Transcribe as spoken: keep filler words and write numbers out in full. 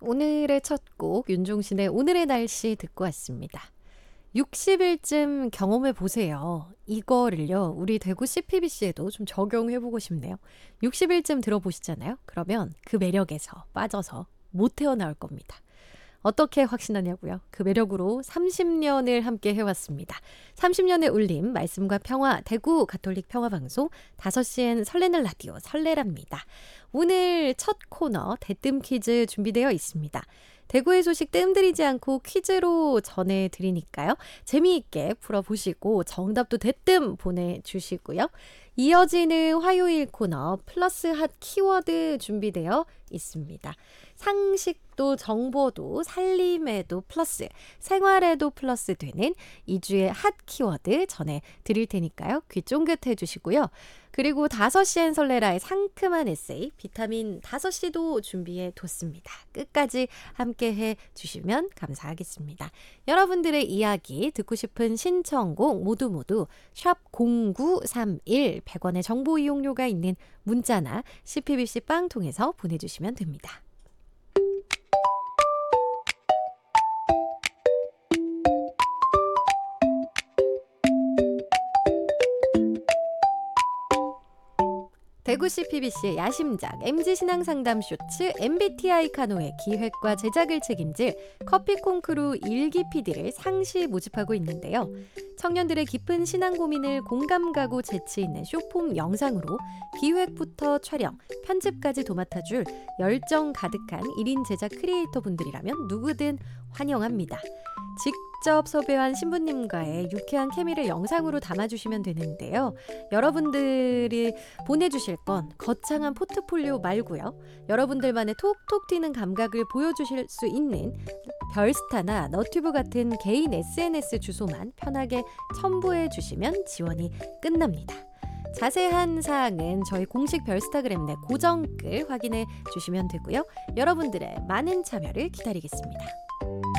오늘의 첫 곡 윤종신의 오늘의 날씨 듣고 왔습니다. 육십 일쯤 경험해 보세요. 이거를요, 우리 대구 씨피비씨에도 좀 적용해보고 싶네요. 육십 일쯤 들어보시잖아요. 그러면 그 매력에서 빠져서 못 헤어나올 겁니다. 어떻게 확신하냐고요? 그 매력으로 삼십 년을 함께 해왔습니다. 삼십 년의 울림, 말씀과 평화, 대구 가톨릭 평화방송 다섯 시엔 설레는 라디오 설레랍니다. 오늘 첫 코너 대뜸 퀴즈 준비되어 있습니다. 대구의 소식 뜸들이지 않고 퀴즈로 전해드리니까요. 재미있게 풀어보시고 정답도 대뜸 보내주시고요. 이어지는 화요일 코너 플러스 핫 키워드 준비되어 있습니다. 상식도 정보도 살림에도 플러스, 생활에도 플러스 되는 이 주의 핫 키워드 전해드릴 테니까요. 귀 쫑긋해 주시고요. 그리고 다섯 시엔 설레라의 상큼한 에세이 비타민 다섯 시도 준비해 뒀습니다. 끝까지 함께해 주시면 감사하겠습니다. 여러분들의 이야기 듣고 싶은 신청곡 모두 모두 샵 공구삼일 백 원의 정보 이용료가 있는 문자나 씨피비씨 빵 통해서 보내주시면 됩니다. 대구 씨피비씨의 야심작 엠지 신앙상담 쇼츠 엠비티아이 카노의 기획과 제작을 책임질 커피콩크루 일기 피디를 상시 모집하고 있는데요. 청년들의 깊은 신앙 고민을 공감가고 재치 있는 쇼폼 영상으로 기획부터 촬영, 편집까지 도맡아줄 열정 가득한 일 인 제작 크리에이터 분들이라면 누구든 환영합니다. 직접 섭외한 신부님과의 유쾌한 케미를 영상으로 담아주시면 되는데요. 여러분들이 보내주실 건 거창한 포트폴리오 말고요. 여러분들만의 톡톡 튀는 감각을 보여주실 수 있는 별스타나 너튜브 같은 개인 에스엔에스 주소만 편하게 첨부해 주시면 지원이 끝납니다. 자세한 사항은 저희 공식 별스타그램 내 고정글 확인해 주시면 되고요. 여러분들의 많은 참여를 기다리겠습니다.